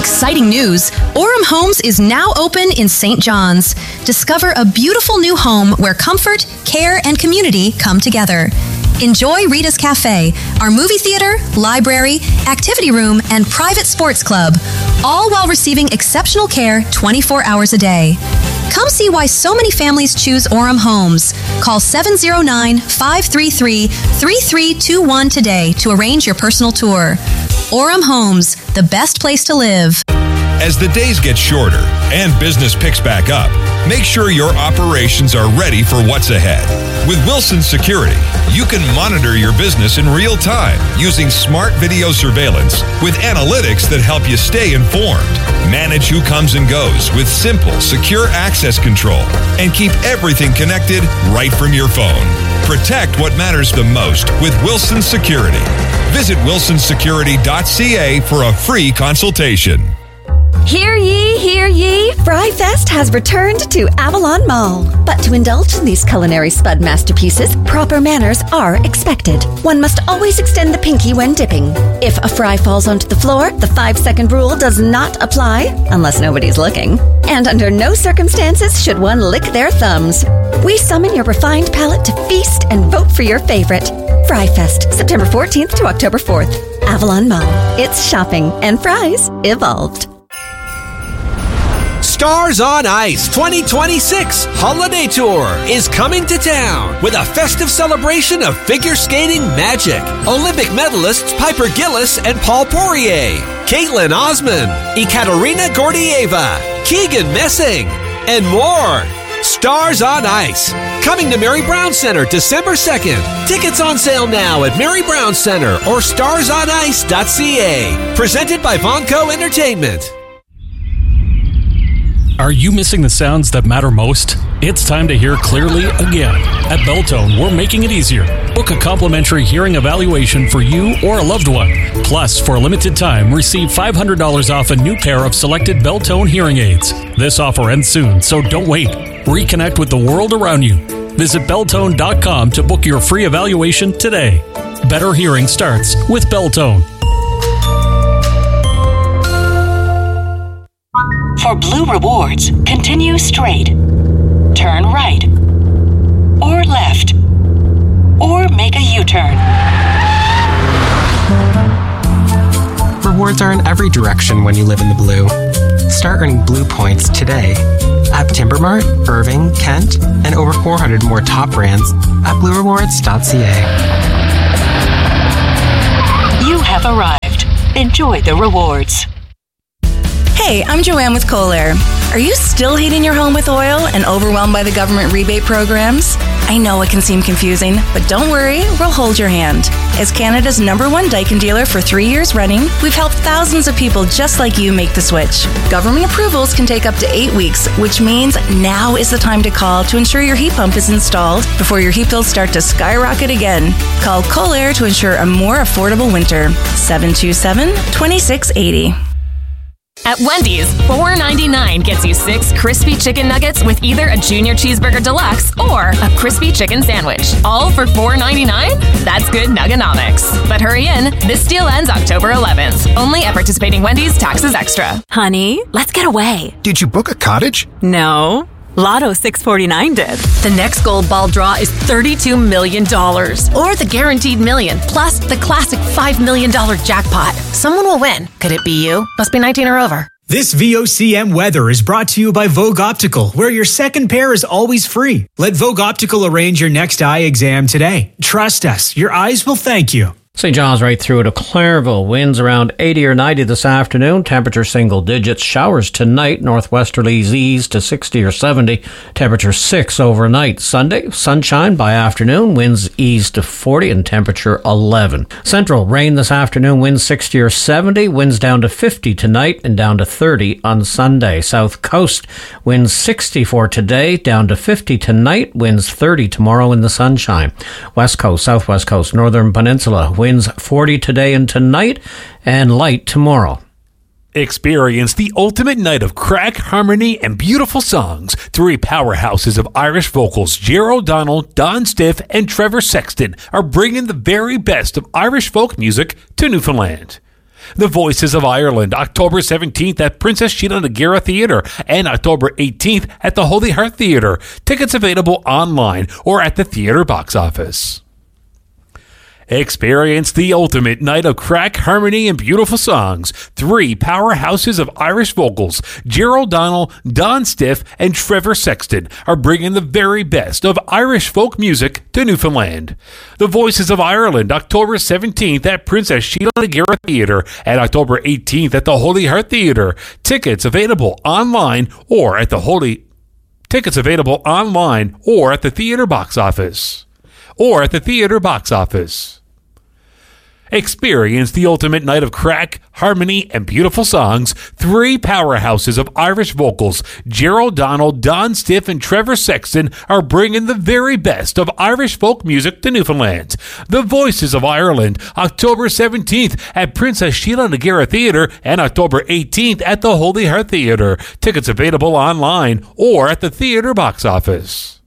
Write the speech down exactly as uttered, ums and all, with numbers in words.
Exciting news! Orem Homes is now open in Saint John's. Discover a beautiful new home where comfort, care, and community come together. Enjoy Rita's Cafe, our movie theater, library, activity room, and private sports club, all while receiving exceptional care twenty-four hours a day. Come see why so many families choose Orem Homes. Call seven oh nine, five three three, three three two one today to arrange your personal tour. Orem Homes, the best place to live. As the days get shorter and business picks back up, make sure your operations are ready for what's ahead. With Wilson Security, you can monitor your business in real time using smart video surveillance with analytics that help you stay informed. Manage who comes and goes with simple, secure access control and keep everything connected right from your phone. Protect what matters the most with Wilson Security. Visit wilson security dot c a for a free consultation. Hear ye, hear ye, Fry Fest has returned to Avalon Mall. But to indulge in these culinary spud masterpieces, proper manners are expected. One must always extend the pinky when dipping. If a fry falls onto the floor, the five-second rule does not apply, unless nobody's looking. And under no circumstances should one lick their thumbs. We summon your refined palate to feast and vote for your favorite. Fry Fest, September fourteenth to October fourth. Avalon Mall. It's shopping and fries evolved. Stars on Ice twenty twenty-six Holiday Tour is coming to town with a festive celebration of figure skating magic. Olympic medalists Piper Gillis and Paul Poirier, Caitlin Osman, Ekaterina Gordieva, Keegan Messing, and more. Stars on Ice, coming to Mary Brown Center December second. Tickets on sale now at Mary Brown Center or stars on ice dot c a. Presented by Vonco Entertainment. Are you missing the sounds that matter most? It's time to hear clearly again. At Beltone, we're making it easier. Book a complimentary hearing evaluation for you or a loved one. Plus, for a limited time, receive five hundred dollars off a new pair of selected Beltone hearing aids. This offer ends soon, so don't wait. Reconnect with the world around you. Visit beltone dot com to book your free evaluation today. Better hearing starts with Beltone. For Blue Rewards, continue straight, turn right, or left, or make a U-turn. Rewards are in every direction when you live in the Blue. Start earning Blue points today at Timbermart, Irving, Kent, and over four hundred more top brands at blue rewards dot c a. You have arrived. Enjoy the rewards. Hey, I'm Joanne with Kohler. Are you still heating your home with oil and overwhelmed by the government rebate programs? I know it can seem confusing, but don't worry, we'll hold your hand. As Canada's number one Daikin dealer for three years running, we've helped thousands of people just like you make the switch. Government approvals can take up to eight weeks, which means now is the time to call to ensure your heat pump is installed before your heat bills start to skyrocket again. Call Kohler to ensure a more affordable winter. seven two seven, two six eight zero. At Wendy's, four ninety-nine gets you six crispy chicken nuggets with either a Junior Cheeseburger Deluxe or a crispy chicken sandwich. All for four ninety-nine? That's good nuggonomics. But hurry in, this deal ends October eleventh. Only at participating Wendy's, taxes extra. Honey, let's get away. Did you book a cottage? No. Lotto six forty-nine did. The next gold ball draw is thirty-two million dollars. Or the guaranteed million, plus the classic five million dollars jackpot. Someone will win. Could it be you? Must be nineteen or over. This V O C M weather is brought to you by Vogue Optical, where your second pair is always free. Let Vogue Optical arrange your next eye exam today. Trust us, your eyes will thank you. Saint John's right through to Clairville. Winds around eighty or ninety this afternoon. Temperature single digits. Showers tonight. Northwesterlies ease to sixty or seventy. Temperature six overnight. Sunday, sunshine by afternoon. Winds ease to forty and temperature eleven. Central, rain this afternoon. Winds sixty or seventy. Winds down to fifty tonight and down to thirty on Sunday. South Coast, winds sixty for today. Down to fifty tonight. Winds thirty tomorrow in the sunshine. West Coast, Southwest Coast, Northern Peninsula. Winds forty today and tonight, and light tomorrow. Experience the ultimate night of crack, harmony, and beautiful songs. Three powerhouses of Irish vocals, Jer O'Donnell, Don Stiff, and Trevor Sexton, are bringing the very best of Irish folk music to Newfoundland. The Voices of Ireland, October seventeenth at Princess Sheila Nagara Theatre and October eighteenth at the Holy Heart Theatre. Tickets available online or at the theatre box office. Experience the ultimate night of crack, harmony, and beautiful songs. Three powerhouses of Irish vocals, Gerald Donnell, Don Stiff, and Trevor Sexton, are bringing the very best of Irish folk music to Newfoundland. The Voices of Ireland, October seventeenth at Princess Sheila Nagara Theatre and October eighteenth at the Holy Heart Theatre. Tickets available online or at the Holy... Tickets available online or at the theatre box office. Or at the theatre box office. Experience the ultimate night of crack, harmony, and beautiful songs. Three powerhouses of Irish vocals, Gerald Donnell, Don Stiff, and Trevor Sexton, are bringing the very best of Irish folk music to Newfoundland. The Voices of Ireland, October seventeenth at Princess Sheila Nagara Theatre and October eighteenth at the Holy Heart Theatre. Tickets available online or at the theatre box office.